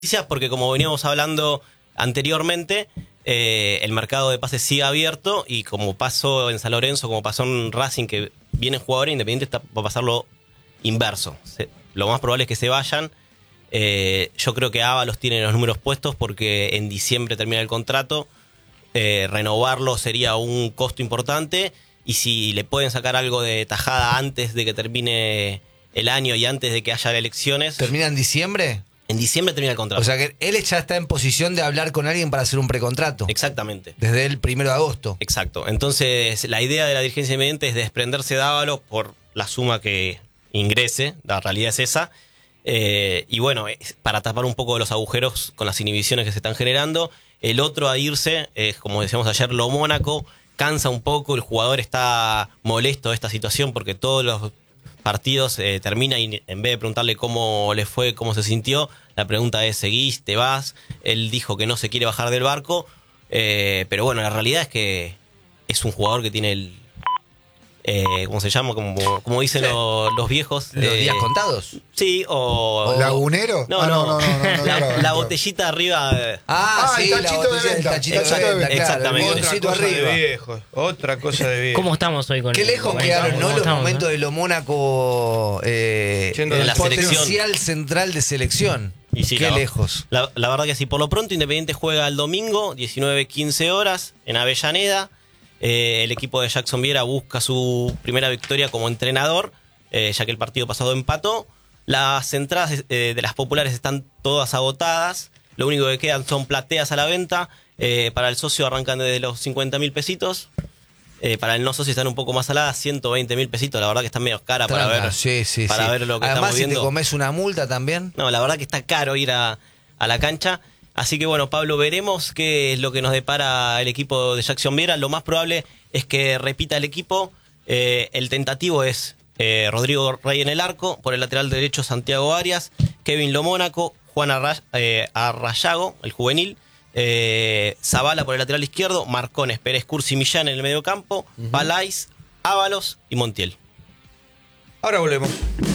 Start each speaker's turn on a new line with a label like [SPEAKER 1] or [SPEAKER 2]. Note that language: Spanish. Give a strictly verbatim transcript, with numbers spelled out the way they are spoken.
[SPEAKER 1] noticias porque como veníamos hablando anteriormente, eh, el mercado de pases sigue abierto y como pasó en San Lorenzo, como pasó en Racing, que vienen jugadores independientes, está, va a pasar lo inverso. Se, lo más probable es que se vayan. Eh, yo creo que Ábalos tiene los números puestos porque en diciembre termina el contrato. Eh, renovarlo sería un costo importante y si le pueden sacar algo de tajada antes de que termine el año y antes de que haya elecciones.
[SPEAKER 2] ¿Termina en diciembre?
[SPEAKER 1] En diciembre termina el contrato.
[SPEAKER 2] O sea que él ya está en posición de hablar con alguien para hacer un precontrato.
[SPEAKER 1] Exactamente.
[SPEAKER 2] Desde el primero de agosto.
[SPEAKER 1] Exacto. Entonces, la idea de la dirigencia independiente es desprenderse de Ábalos por la suma que ingrese. La realidad es esa. Eh, y bueno, para tapar un poco los agujeros con las inhibiciones que se están generando. El otro a irse es, como decíamos ayer, Lo Mónaco. Cansa un poco, el jugador está molesto de esta situación porque todos los partidos eh, termina y en vez de preguntarle cómo le fue, cómo se sintió, la pregunta es: ¿seguís? ¿Te vas? Él dijo que no se quiere bajar del barco, eh, pero bueno, la realidad es que es un jugador que tiene el eh, ¿cómo se llama? Como, como dicen sí. los, los viejos,
[SPEAKER 2] ¿Los
[SPEAKER 1] eh,
[SPEAKER 2] días contados?
[SPEAKER 1] Sí, o,
[SPEAKER 3] ¿O lagunero?
[SPEAKER 1] No,
[SPEAKER 3] ah,
[SPEAKER 1] no,
[SPEAKER 3] no, no, no, no, no
[SPEAKER 1] la,
[SPEAKER 3] claro,
[SPEAKER 1] la
[SPEAKER 3] claro.
[SPEAKER 1] botellita arriba. Eh.
[SPEAKER 2] Ah,
[SPEAKER 3] Ah,
[SPEAKER 2] sí,
[SPEAKER 3] el
[SPEAKER 2] la
[SPEAKER 3] tachito de
[SPEAKER 2] botella del
[SPEAKER 3] venta.
[SPEAKER 2] tachito de
[SPEAKER 1] Exact-
[SPEAKER 2] venta, claro,
[SPEAKER 1] exactamente.
[SPEAKER 2] el
[SPEAKER 4] Otra
[SPEAKER 2] botoncito
[SPEAKER 4] cosa
[SPEAKER 2] arriba.
[SPEAKER 4] de viejo. Otra cosa de viejo.
[SPEAKER 5] ¿Cómo estamos hoy con
[SPEAKER 2] Qué lejos
[SPEAKER 5] con
[SPEAKER 2] quedaron,
[SPEAKER 5] esto?
[SPEAKER 2] ¿no?
[SPEAKER 5] ¿Cómo
[SPEAKER 2] Los
[SPEAKER 5] estamos,
[SPEAKER 2] momentos
[SPEAKER 5] no?
[SPEAKER 2] de Lo Mónaco, eh,
[SPEAKER 4] Yendo
[SPEAKER 1] de
[SPEAKER 2] el
[SPEAKER 1] la
[SPEAKER 2] potencial
[SPEAKER 1] selección.
[SPEAKER 2] central de selección.
[SPEAKER 1] Y sí,
[SPEAKER 2] Qué
[SPEAKER 1] la,
[SPEAKER 2] lejos.
[SPEAKER 1] La, la verdad que sí. Por lo pronto, Independiente juega el domingo, diecinueve quince horas, en Avellaneda. Eh, el equipo de Jackson Viera busca su primera victoria como entrenador, eh, ya que el partido pasado empató. Las entradas eh, de las populares están todas agotadas. Lo único que quedan son plateas a la venta. Eh, para el socio arrancan desde los cincuenta mil pesitos. Eh, para el no socio están un poco más saladas, ciento veinte mil pesitos. La verdad que están medio caras para
[SPEAKER 2] Tranca,
[SPEAKER 1] ver,
[SPEAKER 2] sí, sí,
[SPEAKER 1] para
[SPEAKER 2] sí.
[SPEAKER 1] ver lo que
[SPEAKER 2] Además,
[SPEAKER 1] estamos
[SPEAKER 2] si
[SPEAKER 1] viendo.
[SPEAKER 2] te comes una multa también.
[SPEAKER 1] No, la verdad que está caro ir a, a la cancha. Así que bueno, Pablo, veremos qué es lo que nos depara el equipo de Jackson Viera. Lo más probable es que repita el equipo. Eh, el tentativo es eh, Rodrigo Rey en el arco, por el lateral derecho Santiago Arias, Kevin Lo Mónaco, Juan Arra- eh, Arrayago, el juvenil, eh, Zavala por el lateral izquierdo, Marcones, Pérez Cursi, Millán en el medio campo, uh-huh. Balais, Ábalos y Montiel.
[SPEAKER 4] Ahora volvemos.